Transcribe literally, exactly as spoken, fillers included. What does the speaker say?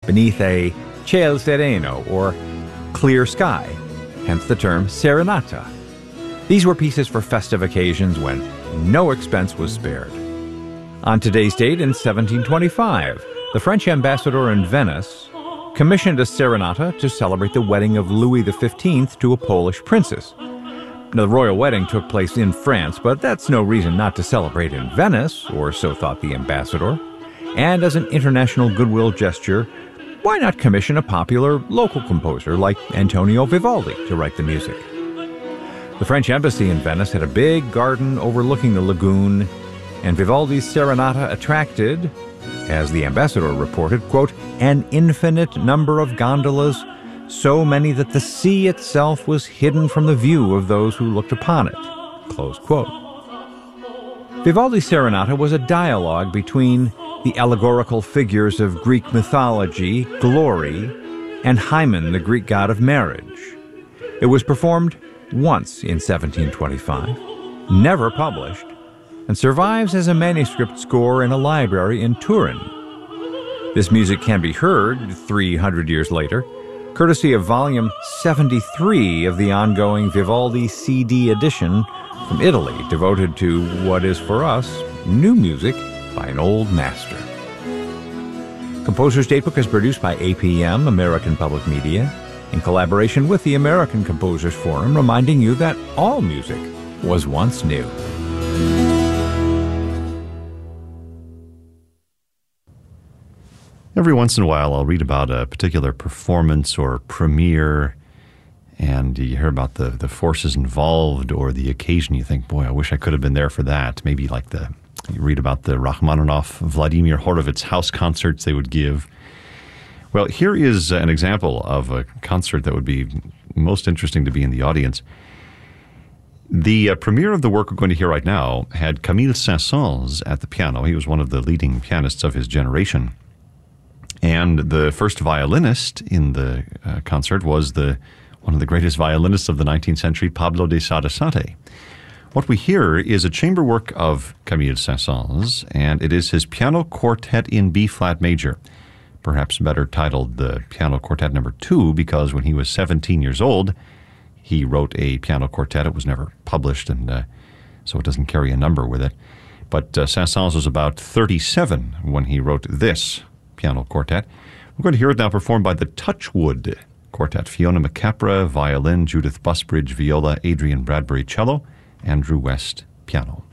beneath a ciel sereno, or clear sky, hence the term serenata. These were pieces for festive occasions when no expense was spared. On today's date in seventeen twenty-five, the French ambassador in Venice commissioned a serenata to celebrate the wedding of Louis the fifteenth to a Polish princess. Now, the royal wedding took place in France, but that's no reason not to celebrate in Venice, or so thought the ambassador. And as an international goodwill gesture, why not commission a popular local composer like Antonio Vivaldi to write the music? The French embassy in Venice had a big garden overlooking the lagoon, and Vivaldi's serenata attracted, as the ambassador reported, quote, an infinite number of gondolas, so many that the sea itself was hidden from the view of those who looked upon it, close quote. Vivaldi's serenata was a dialogue between the allegorical figures of Greek mythology, Glory, and Hymen, the Greek god of marriage. It was performed once in seventeen twenty-five, never published, and survives as a manuscript score in a library in Turin. This music can be heard three hundred years later, courtesy of volume seventy-three of the ongoing Vivaldi C D edition from Italy, devoted to what is for us new music by an old master. Composer's Datebook is produced by A P M, American Public Media, in collaboration with the American Composers Forum, reminding you that all music was once new. Every once in a while, I'll read about a particular performance or premiere, and you hear about the, the forces involved or the occasion. You think, boy, I wish I could have been there for that. Maybe like the, you read about the Rachmaninoff, Vladimir Horowitz house concerts they would give. Well, here is an example of a concert that would be most interesting to be in the audience. The uh, premiere of the work we're going to hear right now had Camille Saint-Saëns at the piano. He was one of the leading pianists of his generation. And the first violinist in the uh, concert was the one of the greatest violinists of the nineteenth century, Pablo de Sarasate. What we hear is a chamber work of Camille Saint-Saëns, and it is his piano quartet in B-flat major, perhaps better titled the Piano Quartet Number Two, because when he was seventeen years old, he wrote a piano quartet. It was never published, and uh, so it doesn't carry a number with it. But uh, Saint-Saëns was about thirty-seven when he wrote this piano quartet. We're going to hear it now performed by the Touchwood Quartet. Fiona McCapra, violin, Judith Busbridge, viola, Adrian Bradbury, cello, Andrew West, piano.